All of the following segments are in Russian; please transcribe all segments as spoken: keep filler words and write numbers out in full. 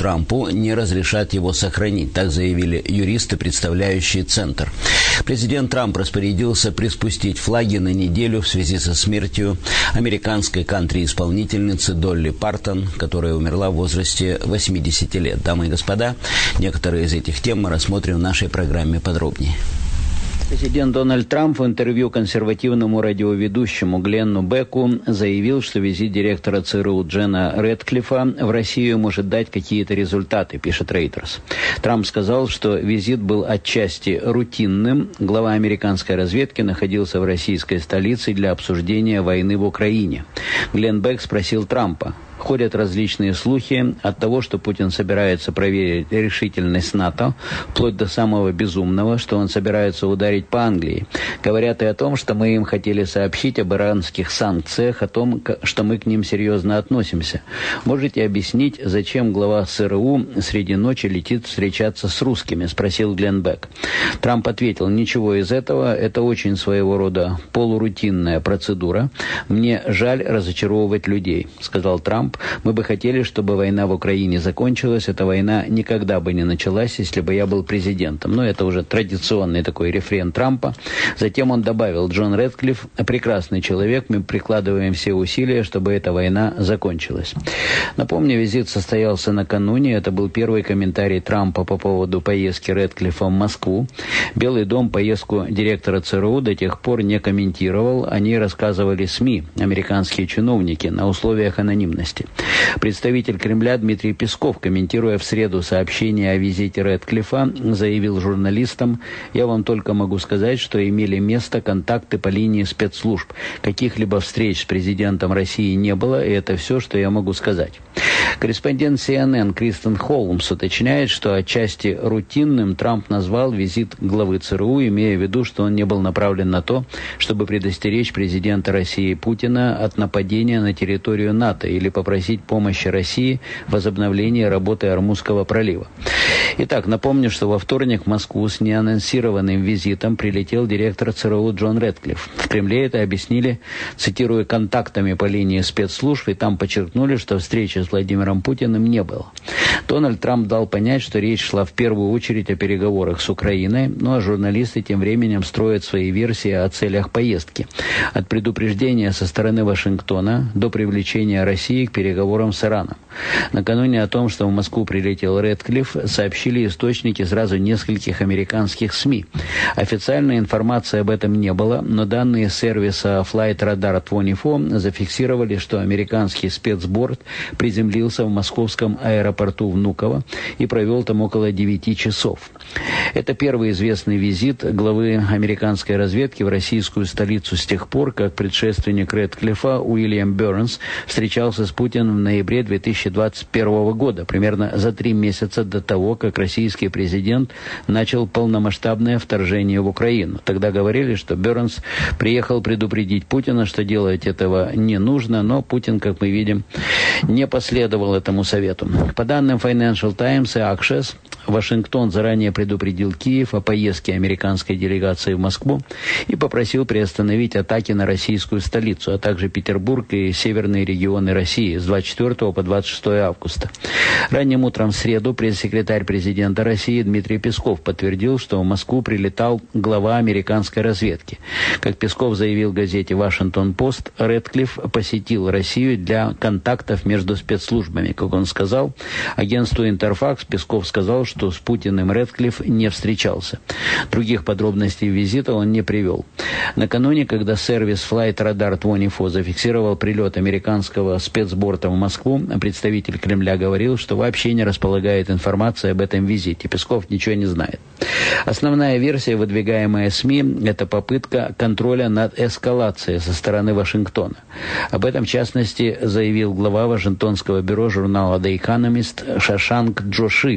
Трампу не разрешат его сохранить, так заявили юристы, представляющие Центр. Президент Трамп распорядился приспустить флаги на неделю в связи со смертью американской кантри-исполнительницы Долли Партон, которая умерла в возрасте восьмидесяти лет. Дамы и господа, некоторые из этих тем мы рассмотрим в нашей программе подробнее. Президент Дональд Трамп в интервью консервативному радиоведущему Гленну Беку заявил, что визит директора ЦРУ Джона Рэдклиффа в Россию может дать какие-то результаты, пишет Рейтерс. Трамп сказал, что визит был отчасти рутинным. Глава американской разведки находился в российской столице для обсуждения войны в Украине. Глен Бек спросил Трампа: ходят различные слухи от того, что Путин собирается проверить решительность НАТО, вплоть до самого безумного, что он собирается ударить по Англии. Говорят и о том, что мы им хотели сообщить об иранских санкциях, о том, что мы к ним серьезно относимся. Можете объяснить, зачем глава ЦРУ среди ночи летит встречаться с русскими, спросил Глен Бек. Трамп ответил: ничего из этого, это очень своего рода полурутинная процедура. Мне жаль разочаровывать людей, сказал Трамп. Мы бы хотели, чтобы война в Украине закончилась. Эта война никогда бы не началась, если бы я был президентом. Но это уже традиционный такой рефрен Трампа. Затем он добавил: Джон Рэдклифф прекрасный человек, мы прикладываем все усилия, чтобы эта война закончилась. Напомню, визит состоялся накануне. Это был первый комментарий Трампа по поводу поездки Рэдклиффа в Москву. Белый дом поездку директора ЦРУ до тех пор не комментировал. О ней рассказывали СМИ, американские чиновники, на условиях анонимности. Представитель Кремля Дмитрий Песков, комментируя в среду сообщение о визите Рэдклиффа, заявил журналистам: «Я вам только могу сказать, что имели место контакты по линии спецслужб. Каких-либо встреч с президентом России не было, и это все, что я могу сказать». Корреспондент си эн эн Кристен Холмс уточняет, что отчасти рутинным Трамп назвал визит главы ЦРУ, имея в виду, что он не был направлен на то, чтобы предостеречь президента России Путина от нападения на территорию НАТО или попросить помощи России в возобновлении работы Ормузского пролива. Итак, напомню, что во вторник в Москву с неанонсированным визитом прилетел директор ЦРУ Джон Рэдклифф. В Кремле это объяснили, цитируя, контактами по линии спецслужб, и там подчеркнули, что встречи с Владимиром Путиным не было. Дональд Трамп дал понять, что речь шла в первую очередь о переговорах с Украиной, ну а журналисты тем временем строят свои версии о целях поездки. От предупреждения со стороны Вашингтона до привлечения России к переговорам с Ираном. Накануне о том, что в Москву прилетел Рэдклифф, сообщили источники сразу нескольких американских СМИ. Официальной информации об этом не было, но данные сервиса Flight Radar двадцать четыре зафиксировали, что американский спецборд приземлился в московском аэропорту Внуково и провел там около девяти часов. Это первый известный визит главы американской разведки в российскую столицу с тех пор, как предшественник Рэдклиффа Уильям Бернс встречался с Путиным в ноябре две тысячи двадцать первого года, примерно за три месяца до того, как российский президент начал полномасштабное вторжение в Украину. Тогда говорили, что Бернс приехал предупредить Путина, что делать этого не нужно, но Путин, как мы видим, не последовал этому совету. По данным Financial Times и Axios, Вашингтон заранее предупредил Киев о поездке американской делегации в Москву и попросил приостановить атаки на российскую столицу, а также Петербург и северные регионы России с двадцать четвёртого по двадцать шестое августа. Ранним утром в среду пресс-секретарь президента России Дмитрий Песков подтвердил, что в Москву прилетал глава американской разведки. Как Песков заявил газете «Вашингтон-Пост», Рэдклифф посетил Россию для контактов между спецслужбами. Как он сказал агентству «Интерфакс», Песков сказал, что с Путиным Рэдклифф не встречался. Других подробностей визита он не привел. Накануне, когда сервис Flight Radar двадцать четыре зафиксировал прилет американского спецборта в Москву, представитель Кремля говорил, что вообще не располагает информацией об этом визите. Песков ничего не знает. Основная версия, выдвигаемая СМИ, это попытка контроля над эскалацией со стороны Вашингтона. Об этом, в частности, заявил глава Вашингтонского бюро журнала The Economist Шашанк Джоши.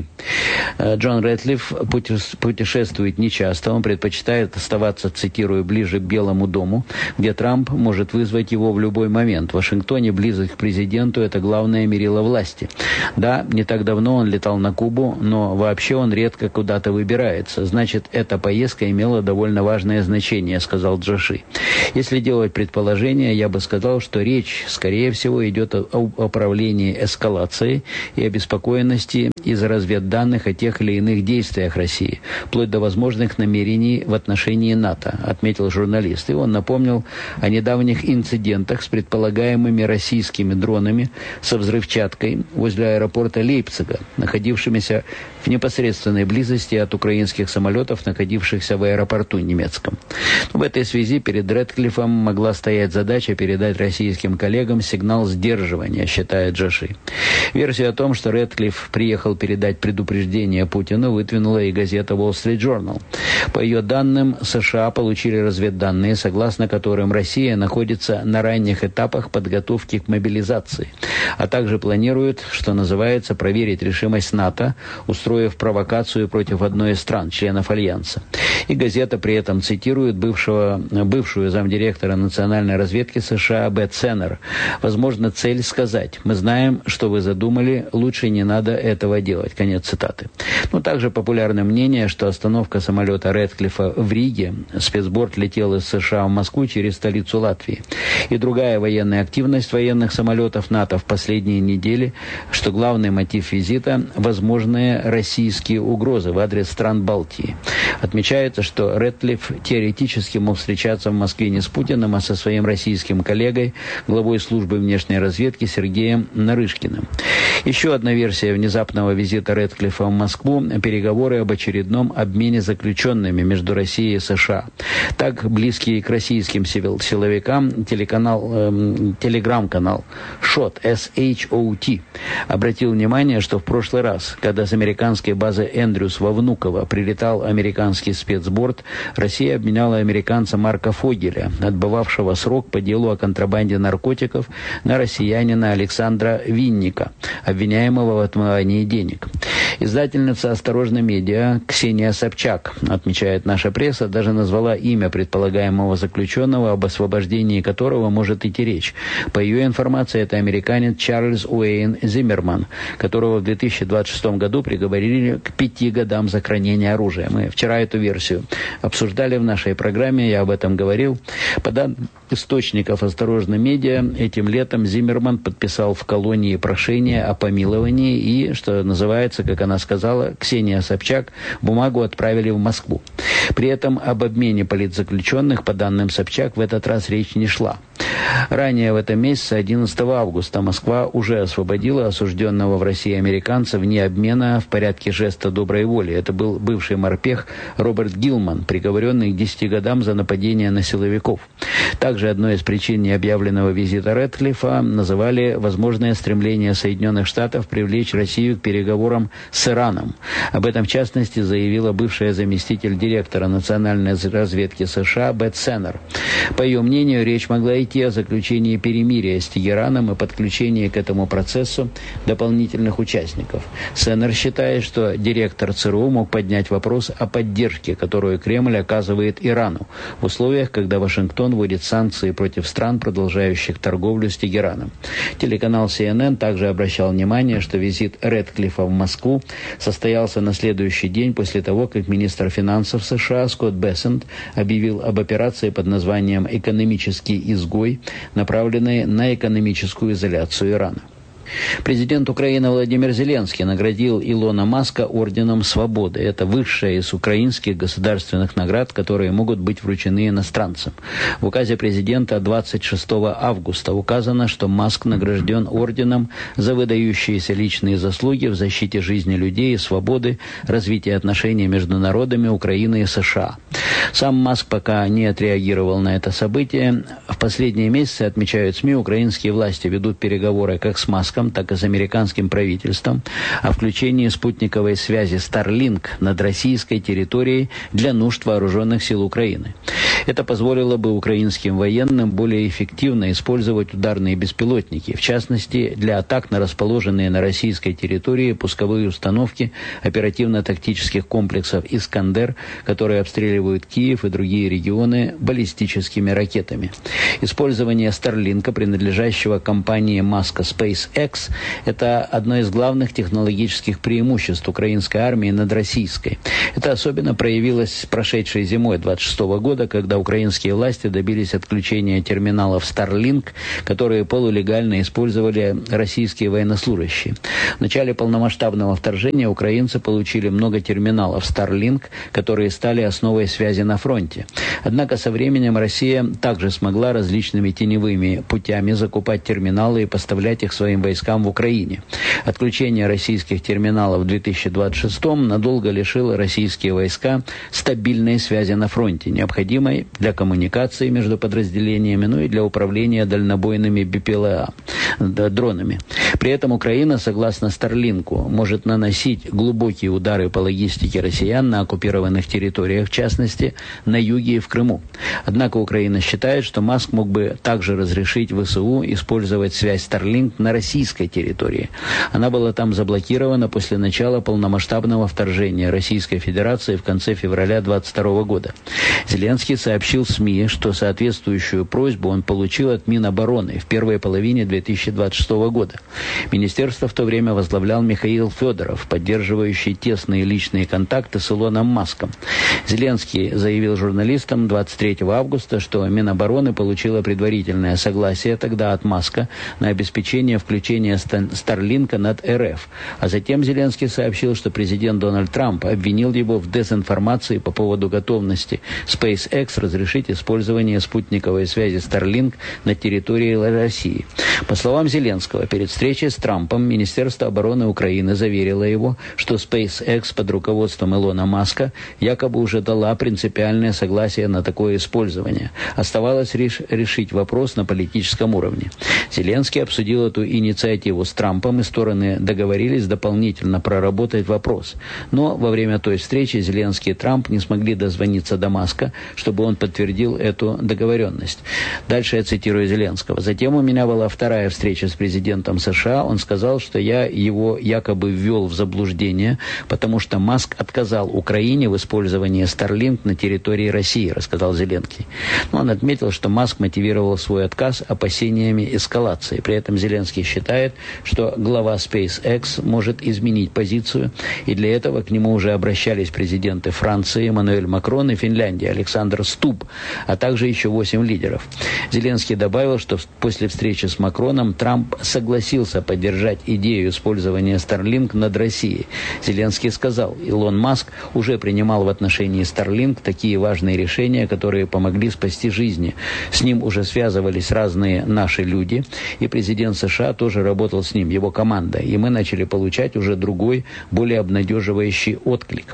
Джон Рэдклифф путешествует нечасто, он предпочитает оставаться, цитирую, ближе к Белому дому, где Трамп может вызвать его в любой момент. В Вашингтоне близость к президенту – это главное мерило власти. Да, не так давно он летал на Кубу, но вообще он редко куда-то выбирается. Значит, эта поездка имела довольно важное значение, сказал Джоши. Если делать предположение, я бы сказал, что речь, скорее всего, идет о управлении эскалацией и обеспокоенности из разведданных о тех или иных действиях России, вплоть до возможных намерений в отношении НАТО, отметил журналист. И он напомнил о недавних инцидентах с предполагаемыми российскими дронами со взрывчаткой возле аэропорта Лейпцига, находившимися в непосредственной близости от украинских самолетов, находившихся в аэропорту немецком. В этой связи перед Рэдклиффом могла стоять задача передать российским коллегам сигнал сдерживания, считает Джоши. Версию о том, что Рэдклифф приехал передать предупреждение Путину, выдвинула и газета Wall Street Journal. По ее данным, США получили разведданные, согласно которым Россия находится на ранних этапах подготовки к мобилизации, а также планирует, что называется, проверить решимость НАТО, устроив провокацию против одной из стран, членов Альянса. И газета при этом цитирует бывшего, бывшую замдиректора национальной разведки США Бет Сеннер. Возможно, цель сказать: «Мы знаем, что вы задумали, лучше не надо этого делать». Конец цитаты. Ну, также популярно мнение, что остановка самолета Рэдклиффа в Риге, спецборд летел из США в Москву через столицу Латвии, и другая военная активность военных самолетов НАТО в последние недели, что главный мотив визита – возможные российские угрозы в адрес стран Балтии. Отмечается, что Рэдклифф теоретически мог встречаться в Москве не с Путиным, а со своим российским коллегой, главой службы внешней разведки Сергеем Нарышкиным. Еще одна версия внезапного визита Рэдклиффа в Москву – переговоры об очередном обмене заключенными между Россией и США. Так, близкий к российским силовикам телеканал, э, телеграм-канал шот, эс эйч о ти, обратил внимание, что в прошлый раз, когда с американской базы Эндрюс во Внуково прилетал американский спецборд, Россия обменяла американца Марка Фогеля, отбывавшего срок по делу о контрабанде наркотиков, на россиянина Александра Винника, обвиняемого в отмывании денег. Издательница «Осторожно медиа» Ксения Собчак, отмечает наша пресса, даже назвала имя предполагаемого заключенного, об освобождении которого может идти речь. По ее информации, это американец Чарльз Уэйн Зиммерман, которого в две тысячи двадцать шестом году приговорили к пяти годам за хранение оружия. Мы вчера эту версию обсуждали в нашей программе, я об этом говорил. По данным источников «Осторожно медиа», этим летом Зиммерман подписал в колонии прошение о помиловании и, что называется, как она сказала, Ксения Собчак, бумагу отправили в Москву. При этом об обмене политзаключенных, по данным Собчак, в этот раз речь не шла. Ранее в этом месяце, одиннадцатого августа, Москва уже освободила осужденного в России американца вне обмена в порядке жеста доброй воли. Это был бывший морпех Роберт Гилман, приговоренный к десяти годам за нападение на силовиков. Также одной из причин необъявленного визита Рэдклиффа называли возможное стремление Соединенных Штатов привлечь Россию к переговорам с Ираном. Об этом, в частности, заявила бывшая заместитель директора национальной разведки США Бет Сеннер. По ее мнению, речь могла идти о заключении перемирия с Тегераном и подключении к этому процессу дополнительных участников. Сеннер считает, что директор ЦРУ мог поднять вопрос о поддержке, которую Кремль оказывает Ирану в условиях, когда Вашингтон вводит санкции против стран, продолжающих торговлю с Тегераном. Телеканал си эн эн также обращал внимание, что визит Рэдклиффа в Москву состоялся на следующий день после того, как министр финансов США Скотт Бессент объявил об операции под названием «Экономический изгой», направленной на экономическую изоляцию Ирана. Президент Украины Владимир Зеленский наградил Илона Маска орденом Свободы. Это высшая из украинских государственных наград, которые могут быть вручены иностранцам. В указе президента двадцать шестого августа указано, что Маск награжден орденом за выдающиеся личные заслуги в защите жизни людей и свободы, развития отношений между народами Украины и США. Сам Маск пока не отреагировал на это событие. В последние месяцы, отмечают СМИ, украинские власти ведут переговоры как с Маском, так и с американским правительством о включении спутниковой связи Starlink над российской территорией для нужд вооруженных сил Украины. Это позволило бы украинским военным более эффективно использовать ударные беспилотники, в частности, для атак на расположенные на российской территории пусковые установки оперативно-тактических комплексов «Искандер», которые обстреливают Киев и другие регионы баллистическими ракетами. Использование Старлинка, принадлежащего компании Маска SpaceX, это одно из главных технологических преимуществ украинской армии над российской. Это особенно проявилось прошедшей зимой двадцать шестого года, когда когда украинские власти добились отключения терминалов Starlink, которые полулегально использовали российские военнослужащие. В начале полномасштабного вторжения украинцы получили много терминалов Starlink, которые стали основой связи на фронте. Однако со временем Россия также смогла различными теневыми путями закупать терминалы и поставлять их своим войскам в Украине. Отключение российских терминалов в две тысячи двадцать шестом надолго лишило российские войска стабильной связи на фронте, необходимой для коммуникации между подразделениями, ну и для управления дальнобойными би пи эл а дронами. При этом Украина, согласно Старлинку, может наносить глубокие удары по логистике россиян на оккупированных территориях, в частности, на юге и в Крыму. Однако Украина считает, что Маск мог бы также разрешить ВСУ использовать связь Starlink на российской территории. Она была там заблокирована после начала полномасштабного вторжения Российской Федерации в конце февраля двадцать второго года. Зеленский сообщил СМИ, что соответствующую просьбу он получил от Минобороны в первой половине две тысячи двадцать шестого года. Министерство в то время возглавлял Михаил Федоров, поддерживающий тесные личные контакты с Илоном Маском. Зеленский заявил журналистам двадцать третьего августа, что Минобороны получила предварительное согласие тогда от Маска на обеспечение включения Старлинка над эр эф. А затем Зеленский сообщил, что президент Дональд Трамп обвинил его в дезинформации по поводу готовности SpaceX разрешить использование спутниковой связи Starlink на территории России. По словам Зеленского, перед встречей с Трампом Министерство обороны Украины заверило его, что SpaceX под руководством Илона Маска якобы уже дала принципиальное согласие на такое использование. Оставалось реш- решить вопрос на политическом уровне. Зеленский обсудил эту инициативу с Трампом, и стороны договорились дополнительно проработать вопрос. Но во время той встречи Зеленский и Трамп не смогли дозвониться до Маска, чтобы он подтвердил эту договоренность. Дальше я цитирую Зеленского. «Затем у меня была вторая встреча с президентом США. Он сказал, что я его якобы ввел в заблуждение, потому что Маск отказал Украине в использовании Starlink на территории России», рассказал Зеленский. Но он отметил, что Маск мотивировал свой отказ опасениями эскалации. При этом Зеленский считает, что глава SpaceX может изменить позицию, и для этого к нему уже обращались президенты Франции Эммануэль Макрон и Финляндии Александр Стуб, а также еще восемь лидеров. Зеленский добавил, что после встречи с Макроном Трамп согласился поддержать идею использования Starlink над Россией. Зеленский сказал, Илон Маск уже принимал в отношении Starlink такие важные решения, которые помогли спасти жизни. С ним уже связывались разные наши люди, и президент США тоже работал с ним, его команда, и мы начали получать уже другой, более обнадеживающий отклик.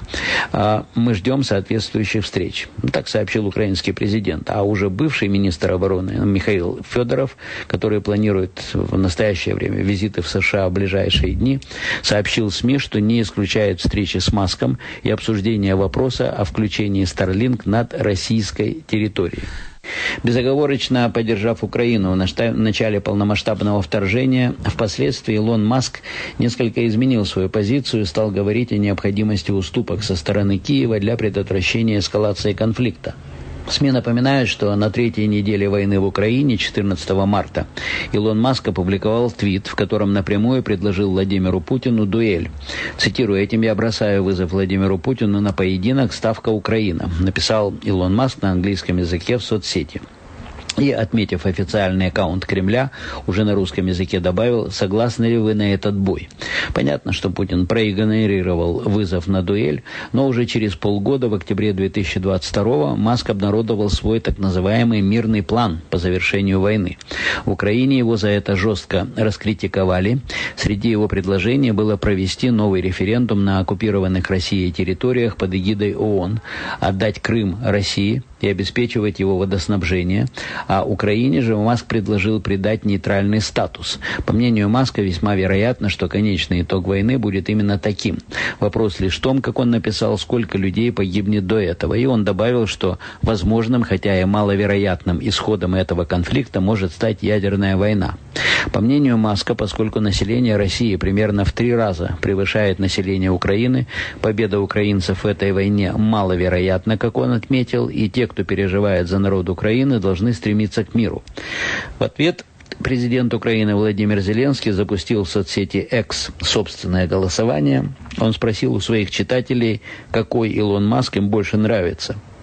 А мы ждем соответствующих встреч. Так сообщил украинский президент. А уже бывший министр обороны Михаил Федоров, который планирует в настоящее время визиты в США в ближайшие дни, сообщил СМИ, что не исключает встречи с Маском и обсуждение вопроса о включении Starlink над российской территорией. Безоговорочно поддержав Украину в начале полномасштабного вторжения, впоследствии Илон Маск несколько изменил свою позицию и стал говорить о необходимости уступок со стороны Киева для предотвращения эскалации конфликта. СМИ напоминают, что на третьей неделе войны в Украине, четырнадцатого марта, Илон Маск опубликовал твит, в котором напрямую предложил Владимиру Путину дуэль. Цитирую, «Этим я бросаю вызов Владимиру Путину на поединок, ставка Украина», написал Илон Маск на английском языке в соцсети. И, отметив официальный аккаунт Кремля, уже на русском языке добавил, согласны ли вы на этот бой. Понятно, что Путин проигнорировал вызов на дуэль, но уже через полгода, в октябре две тысячи двадцать второго, Маск обнародовал свой так называемый мирный план по завершению войны. В Украине его за это жестко раскритиковали. Среди его предложений было провести новый референдум на оккупированных Россией территориях под эгидой ООН, отдать Крым России и обеспечивать его водоснабжение, а Украине же Маск предложил придать нейтральный статус. По мнению Маска, весьма вероятно, что конечный итог войны будет именно таким. Вопрос лишь в том, как он написал, сколько людей погибнет до этого. И он добавил, что возможным, хотя и маловероятным исходом этого конфликта может стать ядерная война. По мнению Маска, поскольку население России примерно в три раза превышает население Украины, победа украинцев в этой войне маловероятна, как он отметил, и те, кто переживает за народ Украины, должны стремиться к миру. В ответ президент Украины Владимир Зеленский запустил в соцсети X собственное голосование. Он спросил у своих читателей, какой Илон Маск им больше нравится.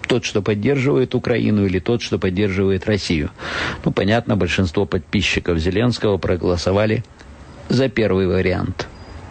Тот, что поддерживает Украину, или тот, что поддерживает Россию? Ну, понятно, большинство подписчиков Зеленского проголосовали за первый вариант.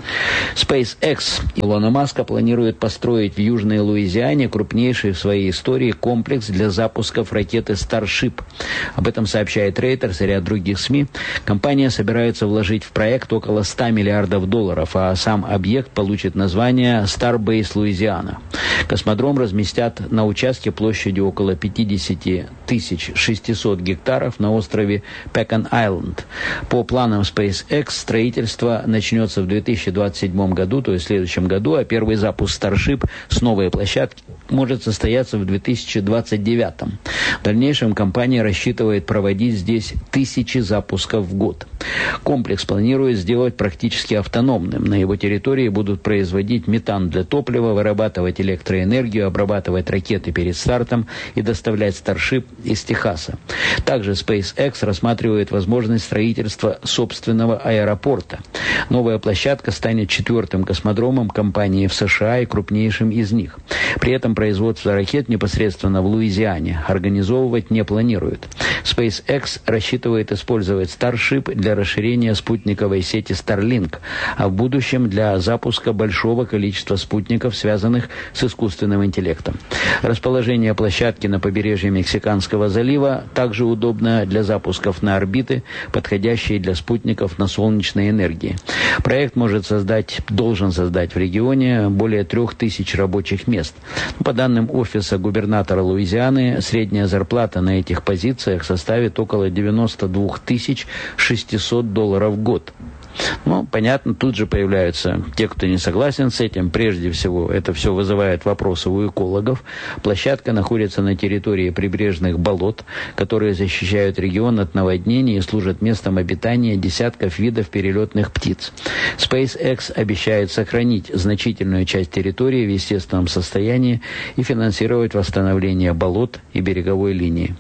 SpaceX Илона Маска планирует построить в Южной Луизиане крупнейший в своей истории комплекс для запусков ракеты Starship. Об этом сообщает Reuters и ряд других СМИ. Компания собирается вложить в проект около ста миллиардов долларов, а сам объект получит название Starbase Louisiana. Космодром разместят на участке площадью около пятьдесят тысяч шестьсот гектаров на острове Pecan-Island. По планам SpaceX строительство начнется в две тысячи двадцать седьмом году, то есть в следующем году, а первый запуск Starship с новой площадки может состояться в две тысячи двадцать девятом. В дальнейшем компания рассчитывает проводить здесь тысячи запусков в год. Комплекс планирует сделать практически автономным. На его территории будут производить метан для топлива, вырабатывать электроэнергию, обрабатывать ракеты перед стартом и доставлять Starship из Техаса. Также SpaceX рассматривает возможность строительства собственного аэропорта. Новая площадка станет четвертым космодромом компании в США и крупнейшим из них. При этом производство ракет непосредственно в Луизиане организовывать не планирует. SpaceX рассчитывает использовать Starship для расширения спутниковой сети Starlink, а в будущем для запуска большого количества спутников, связанных с искусственным интеллектом. Расположение площадки на побережье Мексиканского залива также удобно для запусков на орбиты, подходящие для спутников на солнечной энергии. Проект может создать, должен создать в регионе более трех тысяч рабочих мест. По данным офиса губернатора Луизианы, средняя зарплата на этих позициях составит около девяносто две тысячи шестьсот долларов в год. Ну, понятно, тут же появляются те, кто не согласен с этим. Прежде всего, это все вызывает вопросы у экологов. Площадка находится на территории прибрежных болот, которые защищают регион от наводнений и служат местом обитания десятков видов перелетных птиц. SpaceX обещает сохранить значительную часть территории в естественном состоянии и финансировать восстановление болот и береговой линии.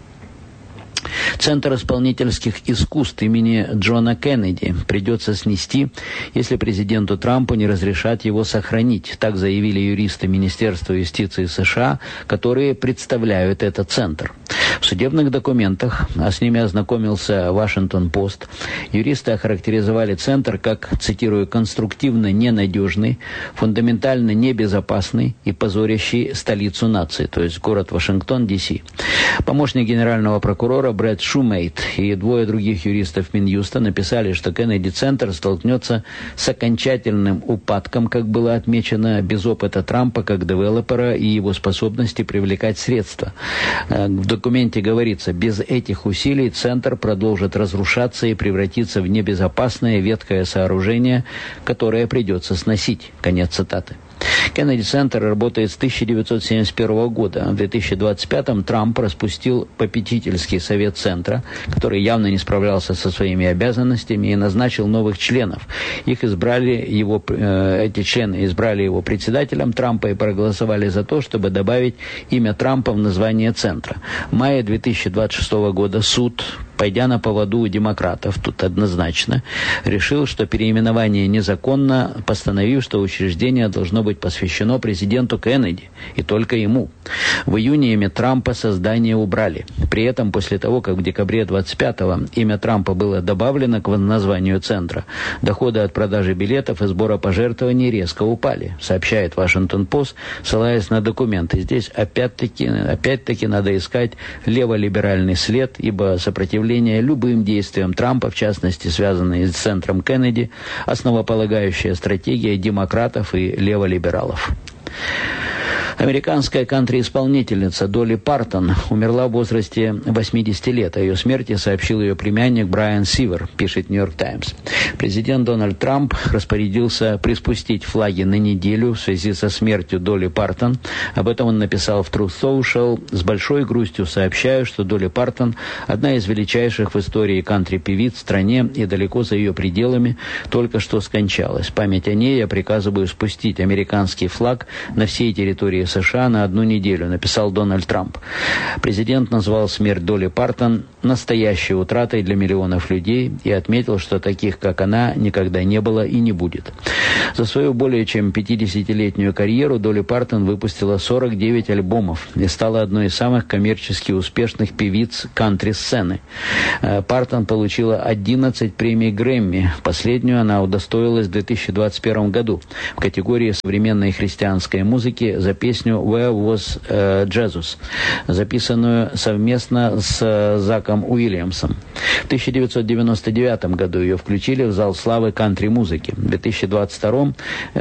Центр исполнительских искусств имени Джона Кеннеди придется снести, если президенту Трампу не разрешат его сохранить. Так заявили юристы Министерства юстиции США, которые представляют этот центр. В судебных документах, а с ними ознакомился Вашингтон-Пост, юристы охарактеризовали центр как, цитирую, «конструктивно ненадежный, фундаментально небезопасный и позорящий столицу нации», то есть город Вашингтон, Ди Си. Помощник генерального прокурора Брэд Шумейт и двое других юристов Минюста написали, что Кеннеди-центр столкнется с окончательным упадком, как было отмечено, без опыта Трампа как девелопера и его способности привлекать средства. В документе говорится, без этих усилий центр продолжит разрушаться и превратиться в небезопасное ветхое сооружение, которое придется сносить. Конец цитаты. Кеннеди-центр работает с тысяча девятьсот семьдесят первого года. В две тысячи двадцать пятом Трамп распустил попечительский совет центра, который явно не справлялся со своими обязанностями, и назначил новых членов. Их избрали его, э, эти члены избрали его председателем Трампа и проголосовали за то, чтобы добавить имя Трампа в название центра. В мае две тысячи двадцать шестого года суд, пойдя на поводу у демократов, тут однозначно, решил, что переименование незаконно, постановив, что учреждение должно быть посвящено президенту Кеннеди, и только ему. В июне имя Трампа со здания убрали. При этом, после того, как в декабре двадцать пятого имя Трампа было добавлено к названию центра, доходы от продажи билетов и сбора пожертвований резко упали, сообщает Вашингтон-Пост, ссылаясь на документы. Здесь опять-таки, опять-таки надо искать леволиберальный след, ибо сопротивление любым действиям Трампа, в частности, связанные с центром Кеннеди, основополагающая стратегия демократов и леволибералов. Американская кантри-исполнительница Долли Партон умерла в возрасте восьмидесяти лет. О ее смерти сообщил ее племянник Брайан Сивер, пишет «Нью-Йорк Таймс». Президент Дональд Трамп распорядился приспустить флаги на неделю в связи со смертью Долли Партон. Об этом он написал в Truth Social. «С большой грустью сообщаю, что Долли Партон, одна из величайших в истории кантри-певиц в стране и далеко за ее пределами, только что скончалась. Память о ней я приказываю спустить американский флаг на всей территории истории США на одну неделю, написал Дональд Трамп. Президент назвал смерть Долли Партон настоящей утратой для миллионов людей и отметил, что таких, как она, никогда не было и не будет. За свою более чем пятидесятилетнюю карьеру Долли Партон выпустила сорок девять альбомов и стала одной из самых коммерчески успешных певиц кантри-сцены. Партон получила одиннадцать премий Грэмми. Последнюю она удостоилась в две тысячи двадцать первом году в категории современной христианской музыки за песню «Where Was uh, Jesus», записанную совместно с Заком Уильямсом. В тысяча девятьсот девяносто девятом году ее включили в зал славы кантри-музыки. В две тысячи двадцать втором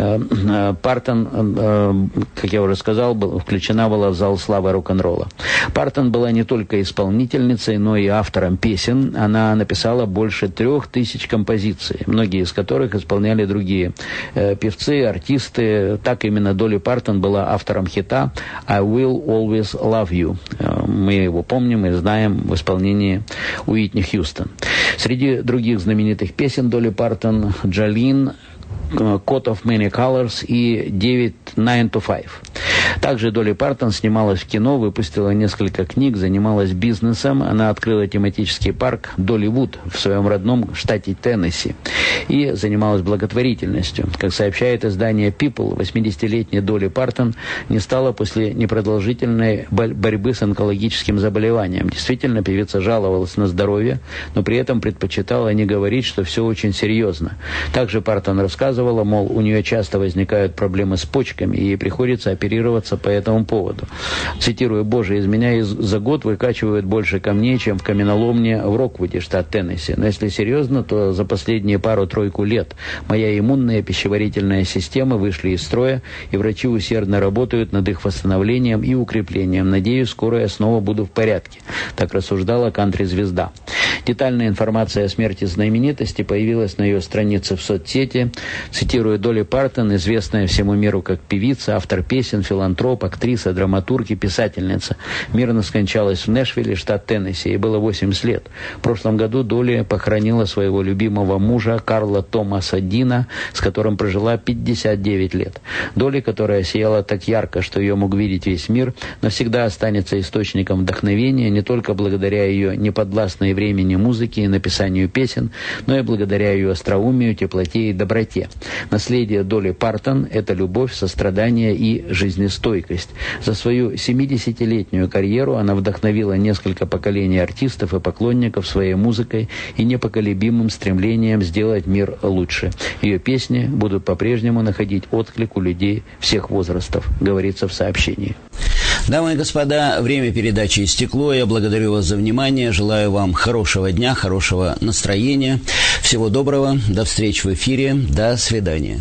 э, Партон, э, как я уже сказал, был, включена была в зал славы рок-н-ролла. Партон была не только исполнительницей, но и автором песен. Она написала больше трех тысяч композиций, многие из которых исполняли другие э, певцы, артисты. Так именно Долли Партон была автором хита «I Will Always Love You». Э, мы его помним и знаем в исполнении Уитни Хьюстон. Среди других знаменитых песен Долли Партон «Джолин», «Coat of Many Colors» и «девять nine to five». Также Долли Партон снималась в кино, выпустила несколько книг, занималась бизнесом. Она открыла тематический парк «Долливуд» в своем родном штате Теннесси и занималась благотворительностью. Как сообщает издание People, восьмидесятилетняя Долли Партон не стала после непродолжительной борьбы с онкологическим заболеванием. Действительно, певица жаловалась на здоровье, но при этом предпочитала не говорить, что все очень серьезно. Также Партон рассказывала, мол, у нее часто возникают проблемы с почками, и ей приходится оперироваться по этому поводу. Цитирую: «Боже, из меня за год выкачивают больше камней, чем в каменоломне в Роквуде, штат Теннесси. Но если серьезно, то за последние пару-тройку лет моя иммунная и пищеварительная система вышли из строя, и врачи усердно работают над их восстановлением и укреплением. Надеюсь, скоро я снова буду в порядке». Так рассуждала кантри-звезда. Детальная информация о смерти знаменитости появилась на ее странице в соцсети. Цитирую: «Долли Партон, известная всему миру как певица, автор песен, филантроп, актриса, драматург и писательница, мирно скончалась в Нэшвилле, штат Теннесси. Ей было восемьдесят лет. В прошлом году Долли похоронила своего любимого мужа Карла Томаса Дина, с которым прожила пятьдесят девять лет. Долли, которая сияла так ярко, что ее мог видеть весь мир, навсегда останется источником вдохновения не только благодаря ее неподвластной времени музыке и написанию песен, но и благодаря ее остроумию, теплоте и доброте. Наследие Долли Партон – это любовь, сострадание и жизнестойкость. За свою семидесятилетнюю карьеру она вдохновила несколько поколений артистов и поклонников своей музыкой и непоколебимым стремлением сделать мир лучше. Ее песни будут по-прежнему находить отклик у людей всех возрастов, говорится в сообщении. Дамы и господа, время передачи истекло. Я благодарю вас за внимание. Желаю вам хорошего дня, хорошего настроения. Всего доброго. До встречи в эфире. До свидания.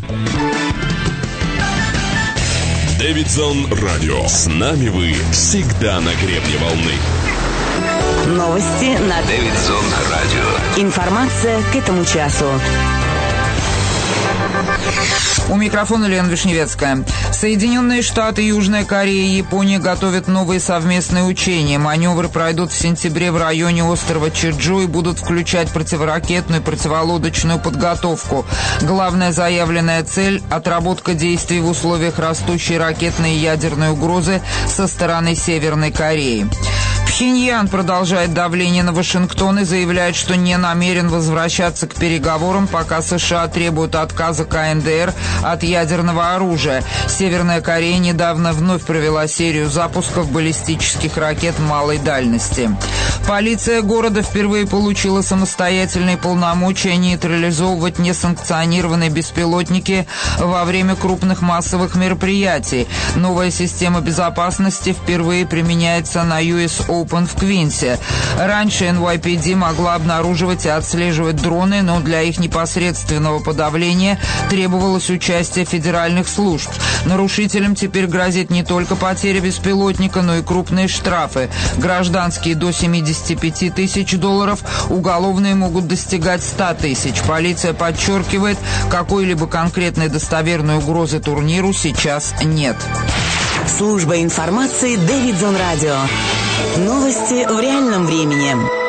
Дэвидсон Радио. С нами вы всегда на гребне волны. Новости на Дэвидсон Радио. Информация к этому часу. У микрофона Лена Вишневецкая. Соединенные Штаты, Южная Корея и Япония готовят новые совместные учения. Маневры пройдут в сентябре в районе острова Чеджу и будут включать противоракетную и противолодочную подготовку. Главная заявленная цель – отработка действий в условиях растущей ракетной и ядерной угрозы со стороны Северной Кореи. Пхеньян продолжает давление на Вашингтон и заявляет, что не намерен возвращаться к переговорам, пока США требуют отказа КНДР от ядерного оружия. Северная Корея недавно вновь провела серию запусков баллистических ракет малой дальности. Полиция города впервые получила самостоятельные полномочия нейтрализовывать несанкционированные беспилотники во время крупных массовых мероприятий. Новая система безопасности впервые применяется на ю эс Open в Квинсе. Раньше эн уай пи ди могла обнаруживать и отслеживать дроны, но для их непосредственного подавления требовалось участие федеральных служб. Нарушителям теперь грозит не только потеря беспилотника, но и крупные штрафы. Гражданские до семидесяти пяти тысяч долларов, уголовные могут достигать ста тысяч. Полиция подчеркивает, какой-либо конкретной достоверной угрозы турниру сейчас нет. Служба информации Дэвидсон Радио. Новости в реальном времени.